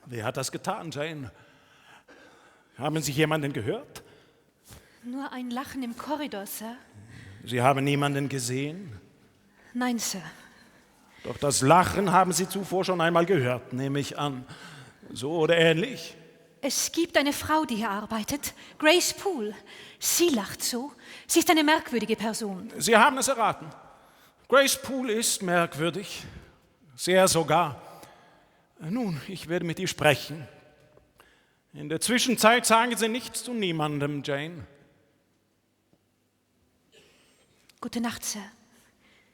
Wer hat das getan, Jane? Haben Sie jemanden gehört? Nur ein Lachen im Korridor, Sir. Sie haben niemanden gesehen? Nein, Sir. Doch das Lachen haben Sie zuvor schon einmal gehört, nehme ich an. So oder ähnlich? Es gibt eine Frau, die hier arbeitet, Grace Poole. Sie lacht so. Sie ist eine merkwürdige Person. Sie haben es erraten. Grace Poole ist merkwürdig. Sehr sogar. Nun, ich werde mit ihr sprechen. In der Zwischenzeit sagen Sie nichts zu niemandem, Jane. Gute Nacht, Sir.